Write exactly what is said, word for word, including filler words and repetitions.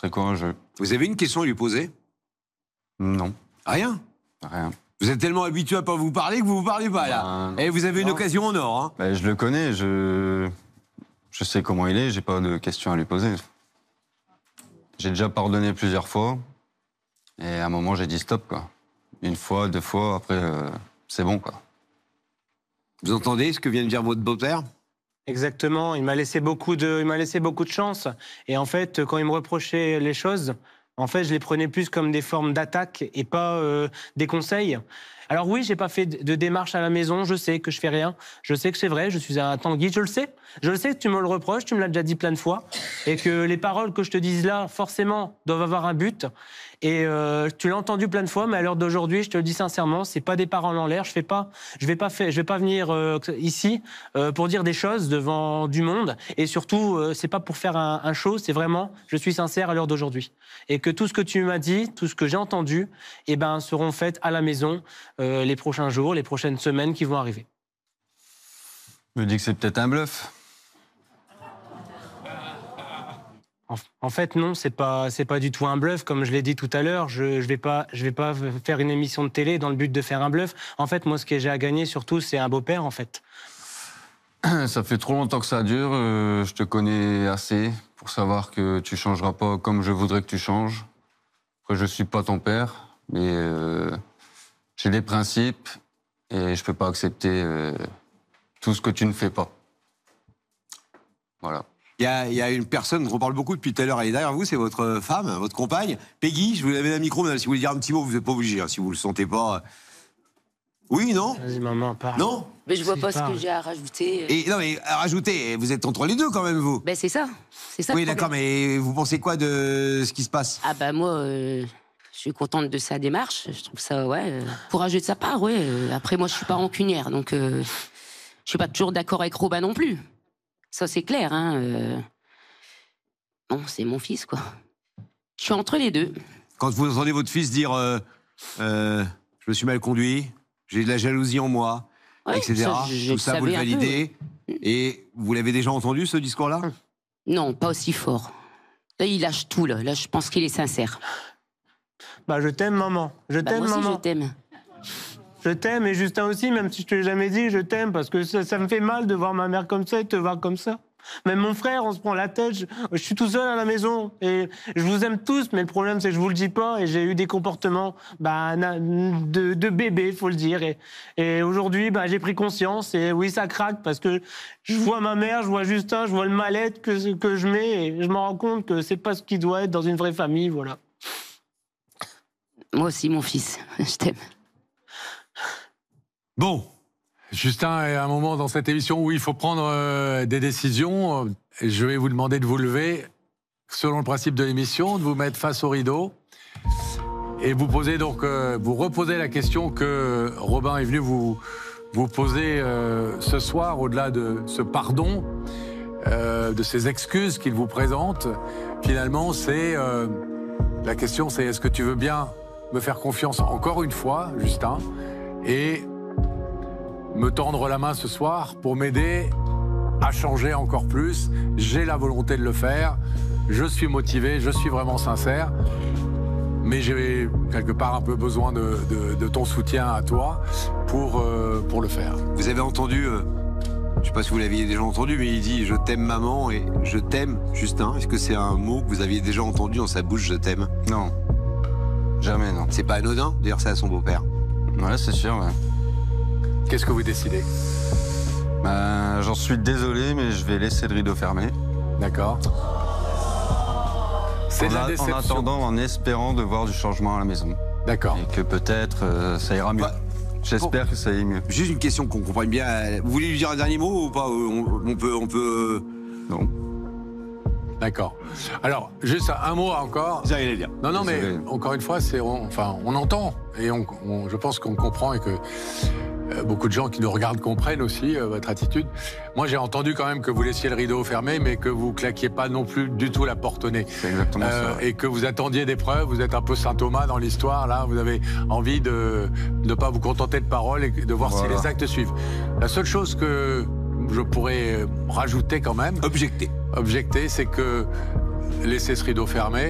très courageux. Vous avez une question à lui poser? Non. Rien? Rien. Vous êtes tellement habitué à pas vous parler que vous vous parlez pas, là. Ben, Et vous avez une non. occasion en or, hein. Ben, je le connais, je... je sais comment il est, j'ai pas de questions à lui poser. J'ai déjà pardonné plusieurs fois, et à un moment, j'ai dit stop, quoi. Une fois, deux fois, après, euh, c'est bon, quoi. Vous entendez ce que vient de dire votre beau-père? Exactement, il m'a laissé beaucoup de, il m'a laissé beaucoup de chance. Et en fait, quand il me reprochait les choses, en fait, je les prenais plus comme des formes d'attaque et pas euh, des conseils. Alors oui, j'ai pas fait de démarche à la maison, je sais que je fais rien, je sais que c'est vrai, je suis un Tanguy, je le sais. Je le sais que tu me le reproches, tu me l'as déjà dit plein de fois, et que les paroles que je te dise là, forcément, doivent avoir un but. Et euh, tu l'as entendu plein de fois, mais à l'heure d'aujourd'hui, je te le dis sincèrement, c'est pas des paroles en l'air. Je fais pas, je vais pas faire, je vais pas venir euh, ici euh, pour dire des choses devant du monde. Et surtout, euh, c'est pas pour faire un, un show. C'est vraiment, je suis sincère à l'heure d'aujourd'hui. Et que tout ce que tu m'as dit, tout ce que j'ai entendu, eh ben, seront faites à la maison euh, les prochains jours, les prochaines semaines qui vont arriver. Je me dis que c'est peut-être un bluff. En, en fait, non, c'est pas, c'est pas du tout un bluff. Comme je l'ai dit tout à l'heure, je, je vais pas, je vais pas faire une émission de télé dans le but de faire un bluff. En fait, moi, ce que j'ai à gagner surtout, c'est un beau-père, en fait. Ça fait trop longtemps que ça dure, euh, je te connais assez pour savoir que tu changeras pas comme je voudrais que tu changes. Après, je suis pas ton père, mais euh, j'ai des principes et je peux pas accepter euh, tout ce que tu ne fais pas. Voilà. Il y, a, il y a une personne dont on parle beaucoup depuis tout à l'heure, elle est derrière vous, c'est votre femme, votre compagne. Peggy, je vous avais un micro, mais si vous voulez dire un petit mot, vous n'êtes pas obligé, hein, si vous le sentez pas. Oui, non? Vas-y, maman, parle. Non? Mais je vois Si, pas ce parle. que j'ai à rajouter. Et non, mais à rajouter, vous êtes entre les deux quand même, vous. Ben c'est ça, c'est ça. Oui, le d'accord, problème. mais vous pensez quoi de ce qui se passe? Ah bah moi, euh, je suis contente de sa démarche. Je trouve ça, ouais, euh, courageux de sa part, ouais. Euh, après, moi, je suis pas rancunière, donc euh, je suis pas toujours d'accord avec Robin non plus. Ça, c'est clair, hein. Euh... Non, c'est mon fils, quoi. Je suis entre les deux. Quand vous entendez votre fils dire euh, euh, je me suis mal conduit, j'ai de la jalousie en moi, Ouais, et cetera. ça, je- je Tout ça, le vous le savais un peu, validez. Et vous l'avez déjà entendu, ce discours-là? Non, pas aussi fort. Là, il lâche tout, là. Là, je pense qu'il est sincère. Bah, je t'aime, maman. Je Bah, t'aime, moi aussi, maman. je t'aime. Je t'aime, et Justin aussi, même si je te l'ai jamais dit, je t'aime, parce que ça, ça me fait mal de voir ma mère comme ça et de te voir comme ça. Même mon frère, on se prend la tête, je, je suis tout seul à la maison, et je vous aime tous, mais le problème, c'est que je vous le dis pas, et j'ai eu des comportements bah, na- de, de bébé, faut le dire, et, et aujourd'hui, bah, j'ai pris conscience, et oui, ça craque, parce que je vois ma mère, je vois Justin, je vois le mal-être que, que je mets, et je me rends compte que c'est pas ce qui doit être dans une vraie famille, voilà. Moi aussi, mon fils. Je t'aime. Bon, Justin est à un moment dans cette émission où il faut prendre euh, des décisions. Et je vais vous demander de vous lever, selon le principe de l'émission, de vous mettre face au rideau. Et vous posez donc, euh, vous reposez la question que Robin est venu vous, vous poser euh, ce soir, au-delà de ce pardon, euh, de ces excuses qu'il vous présente. Finalement, c'est euh, la question, c'est est-ce que tu veux bien me faire confiance encore une fois, Justin, et me tendre la main ce soir pour m'aider à changer encore plus. J'ai la volonté de le faire, je suis motivé, je suis vraiment sincère, mais j'ai quelque part un peu besoin de, de, de ton soutien à toi pour, euh, pour le faire. Vous avez entendu, euh, je ne sais pas si vous l'aviez déjà entendu, mais il dit « je t'aime maman » et « je t'aime Justin ». Est-ce que c'est un mot que vous aviez déjà entendu dans sa bouche « je t'aime » ? Non. Jamais, non. C'est pas anodin de dire ça à son beau-père. Ouais, c'est sûr, ouais. Qu'est-ce que vous décidez? Ben, j'en suis désolé, mais je vais laisser le rideau fermé. D'accord. C'est En, de la a- en déception. attendant, en espérant de voir du changement à la maison. D'accord. Et que peut-être euh, ça ira mieux. Bah, J'espère que ça ira mieux. Juste une question qu'on comprenne bien. Vous voulez lui dire un dernier mot ou pas? on, on peut... On peut... Non. D'accord. Alors, juste un mot encore. Vous allez le dire. Non, non, mais Désolé. encore une fois, c'est, on, enfin, on entend et on, on- je pense qu'on comprend et que euh, beaucoup de gens qui nous regardent comprennent aussi euh, votre attitude. Moi, j'ai entendu quand même que vous laissiez le rideau fermé, mais que vous claquiez pas non plus du tout la porte au nez. C'est exactement Euh, ça. et que vous attendiez des preuves, vous êtes un peu Saint Thomas dans l'histoire, là, vous avez envie de ne pas vous contenter de paroles et de voir Voilà. si les actes suivent. La seule chose que je pourrais rajouter quand même, Objecter. objecter, c'est que laisser ce rideau fermé,